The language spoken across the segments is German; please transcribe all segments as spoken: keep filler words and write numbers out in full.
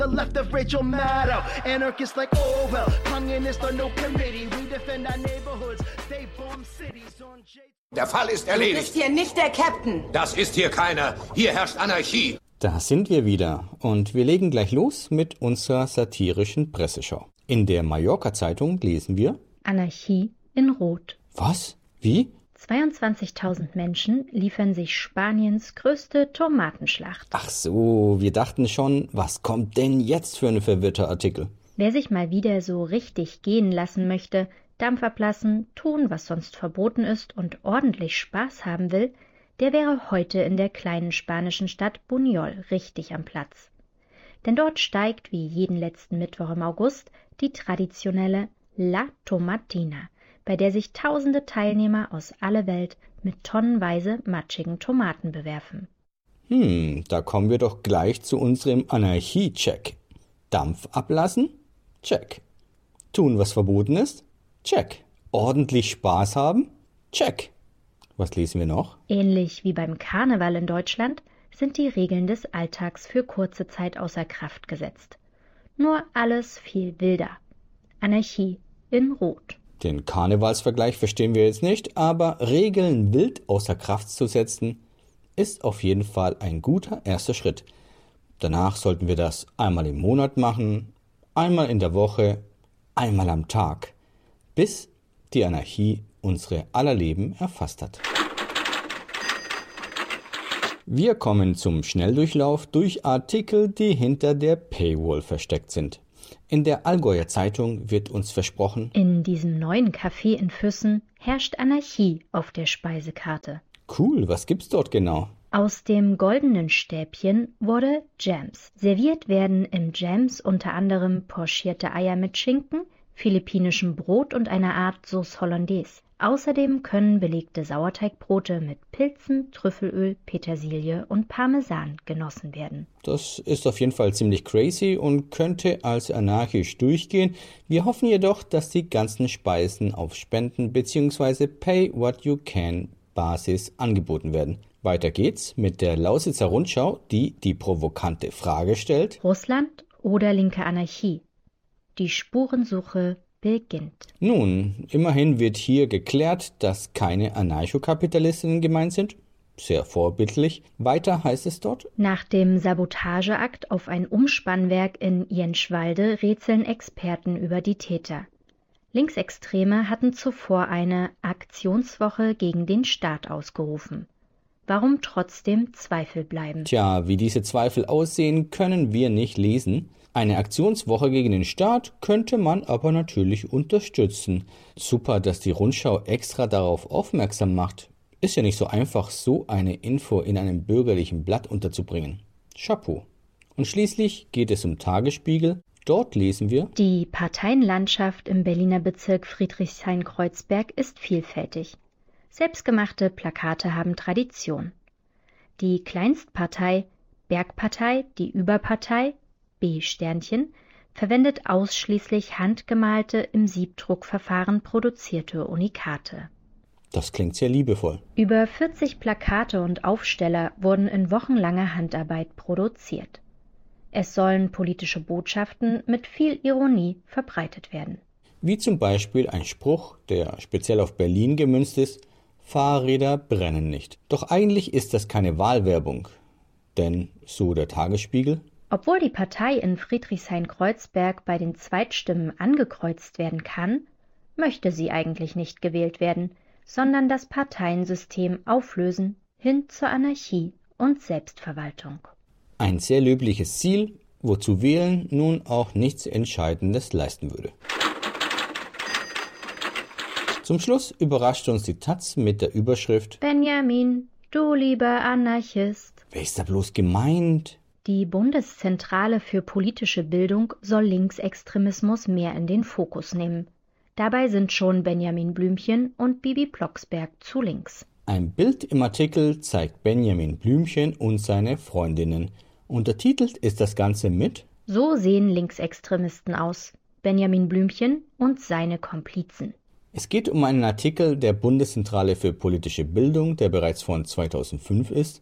The left of Rachel Maddow, anarchists like Orwell, communists are no committee. We defend our neighborhoods, they bomb cities on J. Der Fall ist erledigt. Du bist hier nicht der Captain. Das ist hier keiner. Hier herrscht Anarchie. Da sind wir wieder und wir legen gleich los mit unserer satirischen Presseschau. In der Mallorca-Zeitung lesen wir: Anarchie in Rot. Was? Wie? zweiundzwanzigtausend Menschen liefern sich Spaniens größte Tomatenschlacht. Ach so, wir dachten schon, was kommt denn jetzt für ein verwirrter Artikel? Wer sich mal wieder so richtig gehen lassen möchte, Dampf ablassen, tun, was sonst verboten ist und ordentlich Spaß haben will, der wäre heute in der kleinen spanischen Stadt Buñol richtig am Platz. Denn dort steigt wie jeden letzten Mittwoch im August die traditionelle La Tomatina, bei der sich tausende Teilnehmer aus aller Welt mit tonnenweise matschigen Tomaten bewerfen. Hm, da kommen wir doch gleich zu unserem Anarchie-Check. Dampf ablassen? Check. Tun, was verboten ist? Check. Ordentlich Spaß haben? Check. Was lesen wir noch? Ähnlich wie beim Karneval in Deutschland sind die Regeln des Alltags für kurze Zeit außer Kraft gesetzt. Nur alles viel wilder. Anarchie in Rot. Den Karnevalsvergleich verstehen wir jetzt nicht, aber Regeln wild außer Kraft zu setzen, ist auf jeden Fall ein guter erster Schritt. Danach sollten wir das einmal im Monat machen, einmal in der Woche, einmal am Tag, bis die Anarchie unsere aller Leben erfasst hat. Wir kommen zum Schnelldurchlauf durch Artikel, die hinter der Paywall versteckt sind. In der Allgäuer Zeitung wird uns versprochen: In diesem neuen Café in Füssen herrscht Anarchie auf der Speisekarte. Cool, was gibt's dort genau? Aus dem goldenen Stäbchen wurde Jams. Serviert werden im Jams unter anderem pochierte Eier mit Schinken, philippinischem Brot und einer Art Sauce Hollandaise. Außerdem können belegte Sauerteigbrote mit Pilzen, Trüffelöl, Petersilie und Parmesan genossen werden. Das ist auf jeden Fall ziemlich crazy und könnte als anarchisch durchgehen. Wir hoffen jedoch, dass die ganzen Speisen auf Spenden bzw. Pay-What-You-Can-Basis angeboten werden. Weiter geht's mit der Lausitzer Rundschau, die die provokante Frage stellt: Russland oder linke Anarchie? Die Spurensuche beginnt. Nun, immerhin wird hier geklärt, dass keine Anarchokapitalistinnen gemeint sind. Sehr vorbildlich. Weiter heißt es dort: Nach dem Sabotageakt auf ein Umspannwerk in Jenschwalde rätseln Experten über die Täter. Linksextreme hatten zuvor eine Aktionswoche gegen den Staat ausgerufen. Warum trotzdem Zweifel bleiben? Tja, wie diese Zweifel aussehen, können wir nicht lesen. Eine Aktionswoche gegen den Staat könnte man aber natürlich unterstützen. Super, dass die Rundschau extra darauf aufmerksam macht. Ist ja nicht so einfach, so eine Info in einem bürgerlichen Blatt unterzubringen. Chapeau. Und schließlich geht es um Tagesspiegel. Dort lesen wir: Die Parteienlandschaft im Berliner Bezirk Friedrichshain-Kreuzberg ist vielfältig. Selbstgemachte Plakate haben Tradition. Die Kleinstpartei, Bergpartei, die Überpartei, B-Sternchen, verwendet ausschließlich handgemalte, im Siebdruckverfahren produzierte Unikate. Das klingt sehr liebevoll. Über vierzig Plakate und Aufsteller wurden in wochenlanger Handarbeit produziert. Es sollen politische Botschaften mit viel Ironie verbreitet werden. Wie zum Beispiel ein Spruch, der speziell auf Berlin gemünzt ist: Fahrräder brennen nicht. Doch eigentlich ist das keine Wahlwerbung. Denn, so der Tagesspiegel, obwohl die Partei in Friedrichshain-Kreuzberg bei den Zweitstimmen angekreuzt werden kann, möchte sie eigentlich nicht gewählt werden, sondern das Parteiensystem auflösen hin zur Anarchie und Selbstverwaltung. Ein sehr löbliches Ziel, wozu Wählen nun auch nichts Entscheidendes leisten würde. Zum Schluss überrascht uns die Taz mit der Überschrift: Benjamin, du lieber Anarchist. Wer ist da bloß gemeint? Die Bundeszentrale für politische Bildung soll Linksextremismus mehr in den Fokus nehmen. Dabei sind schon Benjamin Blümchen und Bibi Blocksberg zu links. Ein Bild im Artikel zeigt Benjamin Blümchen und seine Freundinnen. Untertitelt ist das Ganze mit: So sehen Linksextremisten aus. Benjamin Blümchen und seine Komplizen. Es geht um einen Artikel der Bundeszentrale für politische Bildung, der bereits von zweitausendfünf ist.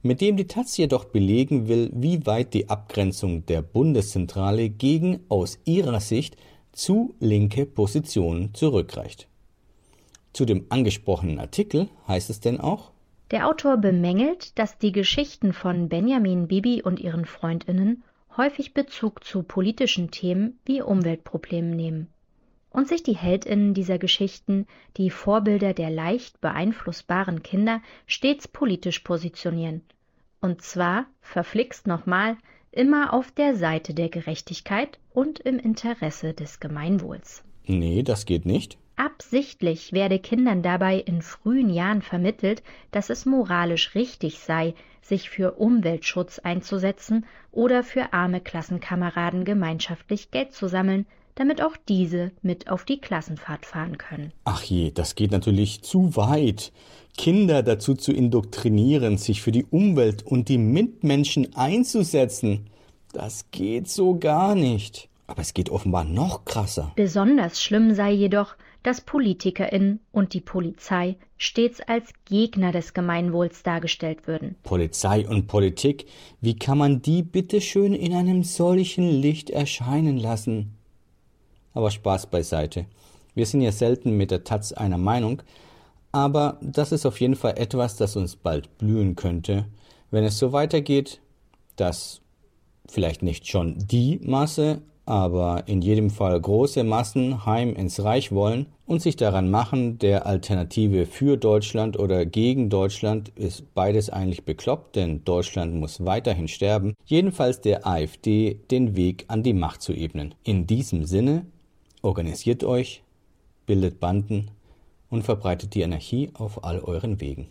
mit dem die Taz jedoch belegen will, wie weit die Abgrenzung der Bundeszentrale gegen aus ihrer Sicht zu linke Positionen zurückreicht. Zu dem angesprochenen Artikel heißt es denn auch: Der Autor bemängelt, dass die Geschichten von Benjamin Bibi und ihren FreundInnen häufig Bezug zu politischen Themen wie Umweltproblemen nehmen und sich die HeldInnen dieser Geschichten, die Vorbilder der leicht beeinflussbaren Kinder, stets politisch positionieren. Und zwar, verflixt nochmal, immer auf der Seite der Gerechtigkeit und im Interesse des Gemeinwohls. Nee, das geht nicht. Absichtlich werde Kindern dabei in frühen Jahren vermittelt, dass es moralisch richtig sei, sich für Umweltschutz einzusetzen oder für arme Klassenkameraden gemeinschaftlich Geld zu sammeln, damit auch diese mit auf die Klassenfahrt fahren können. Ach je, das geht natürlich zu weit. Kinder dazu zu indoktrinieren, sich für die Umwelt und die Mitmenschen einzusetzen, das geht so gar nicht. Aber es geht offenbar noch krasser. Besonders schlimm sei jedoch, dass PolitikerInnen und die Polizei stets als Gegner des Gemeinwohls dargestellt würden. Polizei und Politik, wie kann man die bitteschön in einem solchen Licht erscheinen lassen? Aber Spaß beiseite. Wir sind ja selten mit der Taz einer Meinung, aber das ist auf jeden Fall etwas, das uns bald blühen könnte, wenn es so weitergeht, dass vielleicht nicht schon die Masse, aber in jedem Fall große Massen heim ins Reich wollen und sich daran machen, der Alternative für Deutschland oder gegen Deutschland ist beides eigentlich bekloppt, denn Deutschland muss weiterhin sterben, jedenfalls der AfD den Weg an die Macht zu ebnen. In diesem Sinne, organisiert euch, bildet Banden und verbreitet die Anarchie auf all euren Wegen.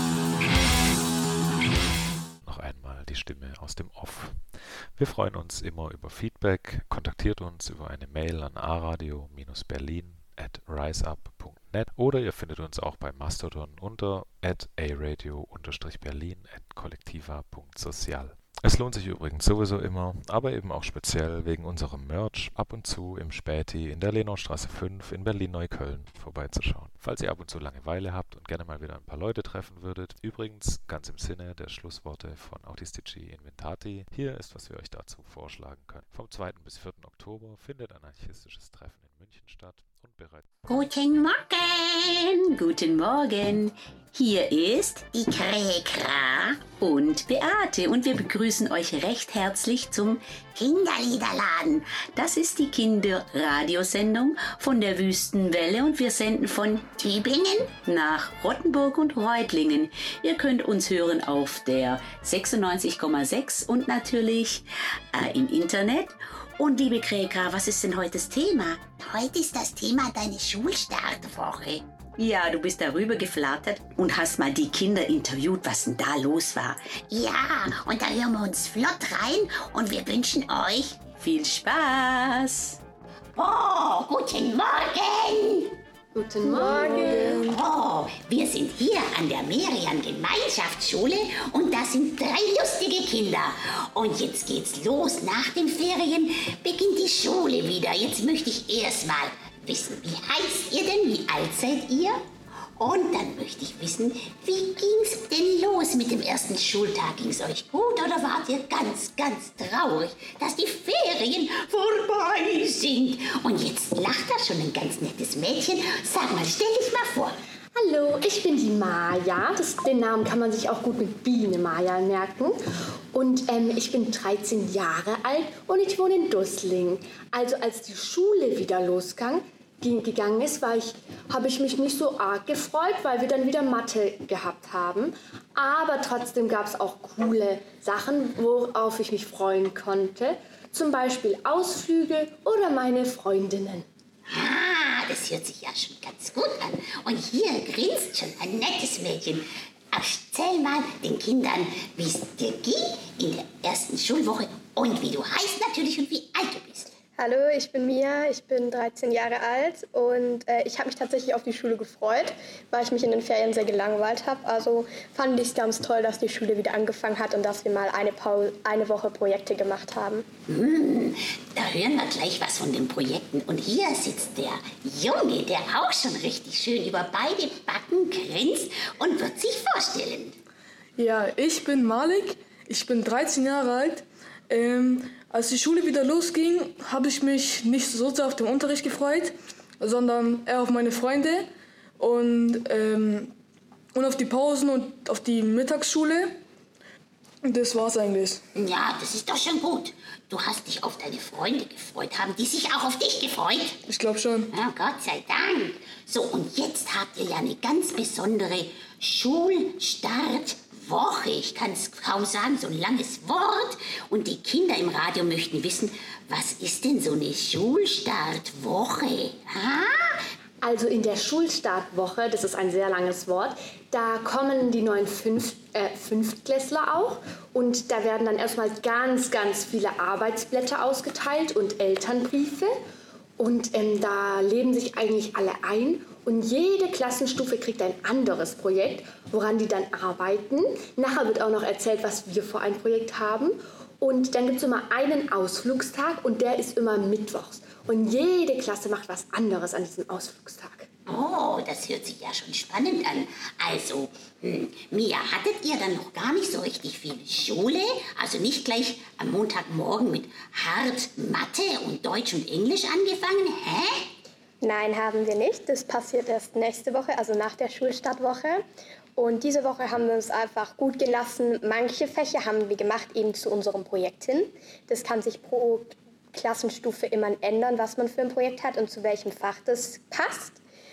Noch einmal die Stimme aus dem Off. Wir freuen uns immer über Feedback. Kontaktiert uns über eine Mail an aradio berlin at riseup punkt net oder ihr findet uns auch bei Mastodon unter at aradio berlin at kollektiva punkt social. Es lohnt sich übrigens sowieso immer, aber eben auch speziell wegen unserem Merch ab und zu im Späti in der Lenaustraße fünf in Berlin-Neukölln vorbeizuschauen. Falls ihr ab und zu Langeweile habt und gerne mal wieder ein paar Leute treffen würdet, übrigens ganz im Sinne der Schlussworte von Autistici Inventati, hier ist, was wir euch dazu vorschlagen können. Vom zweiten bis vierten Oktober findet ein anarchistisches Treffen in München statt und bereits... Guten Morgen, guten Morgen. Hier ist die Kräkra und Beate und wir begrüßen euch recht herzlich zum Kinderliederladen. Das ist die Kinderradiosendung von der Wüstenwelle und wir senden von Tübingen nach Rottenburg und Reutlingen. Ihr könnt uns hören auf der sechsundneunzig Komma sechs und natürlich äh, im Internet. Und liebe Kräkra, was ist denn heute das Thema? Heute ist das Thema deine Schulstartwoche. Ja, du bist darüber geflattert und hast mal die Kinder interviewt, was denn da los war. Ja, und da hören wir uns flott rein und wir wünschen euch viel Spaß. Oh, guten Morgen! Guten Morgen! Oh, wir sind hier an der Merian-Gemeinschaftsschule und das sind drei lustige Kinder. Und jetzt geht's los. Nach den Ferien beginnt die Schule wieder. Jetzt möchte ich erst mal wissen, wie heißt ihr denn? Wie alt seid ihr? Und dann möchte ich wissen, wie ging's denn los mit dem ersten Schultag? Ging's euch gut oder wart ihr ganz, ganz traurig, dass die Ferien vorbei sind? Und jetzt lacht da schon ein ganz nettes Mädchen. Sag mal, stell dich mal vor. Hallo, ich bin die Maja. Das, den Namen kann man sich auch gut mit Biene Maja merken. Und ähm, ich bin dreizehn Jahre alt und ich wohne in Dusslingen. Also als die Schule wieder losging, gegangen ist, war ich, habe ich mich nicht so arg gefreut, weil wir dann wieder Mathe gehabt haben. Aber trotzdem gab es auch coole Sachen, worauf ich mich freuen konnte. Zum Beispiel Ausflüge oder meine Freundinnen. Ah, das hört sich ja schon ganz gut an. Und hier grinst schon ein nettes Mädchen. Erzähl mal den Kindern, wie es dir ging in der ersten Schulwoche und wie du heißt natürlich und wie alt du bist. Hallo, ich bin Mia, ich bin dreizehn Jahre alt und äh, ich habe mich tatsächlich auf die Schule gefreut, weil ich mich in den Ferien sehr gelangweilt habe. Also fand ich es ganz toll, dass die Schule wieder angefangen hat und dass wir mal eine, Pause, eine Woche Projekte gemacht haben. Hm, da hören wir gleich was von den Projekten. Und hier sitzt der Junge, der auch schon richtig schön über beide Backen grinst und wird sich vorstellen. Ja, ich bin Malik, ich bin dreizehn Jahre alt. Ähm, als die Schule wieder losging, habe ich mich nicht so sehr auf den Unterricht gefreut, sondern eher auf meine Freunde und, ähm, und auf die Pausen und auf die Mittagsschule. Das war's eigentlich. Ja, das ist doch schon gut. Du hast dich auf deine Freunde gefreut. Haben die sich auch auf dich gefreut? Ich glaube schon. Ja, Gott sei Dank. So, und jetzt habt ihr ja eine ganz besondere Schulstartwoche. Ich kann es kaum sagen, so ein langes Wort. Und die Kinder im Radio möchten wissen, was ist denn so eine Schulstartwoche? Ha? Also in der Schulstartwoche, das ist ein sehr langes Wort, da kommen die neuen Fünf, äh, Fünftklässler auch und da werden dann erstmal ganz, ganz viele Arbeitsblätter ausgeteilt und Elternbriefe und ähm, da leben sich eigentlich alle ein und jede Klassenstufe kriegt ein anderes Projekt, woran die dann arbeiten. Nachher wird auch noch erzählt, was wir für ein Projekt haben und dann gibt es immer einen Ausflugstag und der ist immer mittwochs. Und jede Klasse macht was anderes an diesem Ausflugstag. Oh, das hört sich ja schon spannend an. Also, hm, Mia, hattet ihr dann noch gar nicht so richtig viel Schule? Also nicht gleich am Montagmorgen mit hart Mathe und Deutsch und Englisch angefangen, hä? Nein, haben wir nicht. Das passiert erst nächste Woche, also nach der Schulstartwoche. Und diese Woche haben wir uns einfach gut gelassen. Manche Fächer haben wir gemacht, eben zu unserem Projekt hin. Das kann sich pro Klassenstufe immer ändern, was man für ein Projekt hat und zu welchem Fach das passt.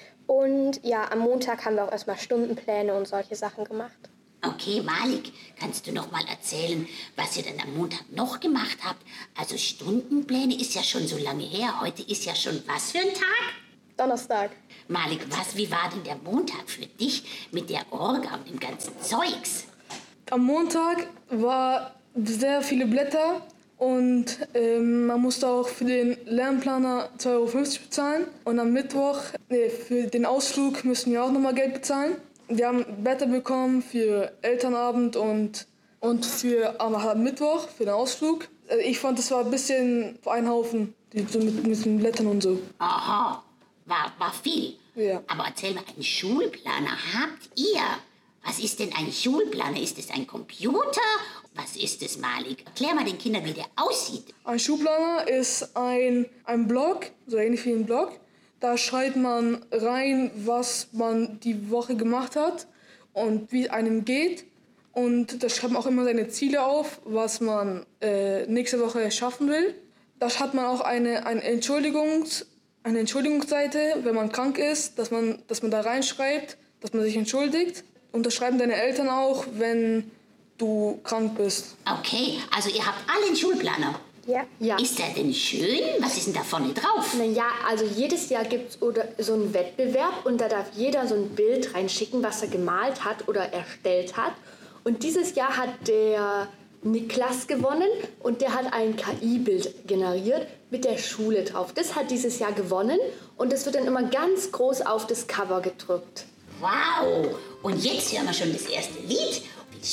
Und ja, am Montag haben wir auch erstmal Stundenpläne und solche Sachen gemacht. Okay, Malik, kannst du noch mal erzählen, was ihr dann am Montag noch gemacht habt? Also Stundenpläne ist ja schon so lange her. Heute ist ja schon was für ein Tag? Donnerstag. Malik, was, wie war denn der Montag für dich mit der Orga und dem ganzen Zeugs? Am Montag war sehr viele Blätter. Und ähm, man musste auch für den Lernplaner zwei Euro fünfzig bezahlen. Und am Mittwoch, nee, für den Ausflug müssen wir auch nochmal Geld bezahlen. Wir haben Blätter bekommen für Elternabend und, und für am Mittwoch, für den Ausflug. Ich fand, das war ein bisschen ein Haufen, die, so mit, mit den Blättern und so. Aha, war, war viel. Ja. Aber erzähl mal, einen Schulplaner habt ihr? Was ist denn ein Schulplaner? Ist es ein Computer? Was ist es, Malik? Erklär mal den Kindern, wie der aussieht. Ein Schulplaner ist ein, ein Blog, so ähnlich wie ein Blog. Da schreibt man rein, was man die Woche gemacht hat und wie es einem geht. Und da schreibt man auch immer seine Ziele auf, was man äh, nächste Woche schaffen will. Da hat man auch eine, eine, Entschuldigungs, eine Entschuldigungsseite, wenn man krank ist, dass man, dass man da reinschreibt, dass man sich entschuldigt. Und das schreiben deine Eltern auch, wenn du krank bist. Okay, also ihr habt alle einen Schulplaner. Ja. Ja. Ist der denn schön? Was ist denn da vorne drauf? Na ja, also jedes Jahr gibt es so einen Wettbewerb und da darf jeder so ein Bild reinschicken, was er gemalt hat oder erstellt hat. Und dieses Jahr hat der Niklas gewonnen und der hat ein K I-Bild generiert mit der Schule drauf. Das hat dieses Jahr gewonnen und das wird dann immer ganz groß auf das Cover gedrückt. Wow! Und jetzt hören wir schon das erste Lied.